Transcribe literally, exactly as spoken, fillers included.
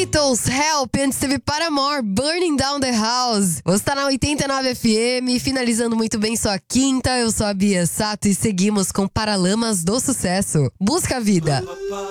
Beatles, Help, antes teve Paramore, Burning Down the House. Você tá na oitenta e nove F M, finalizando muito bem sua quinta. Eu sou a Bia Sato e seguimos com Paralamas do Sucesso. Busca a vida.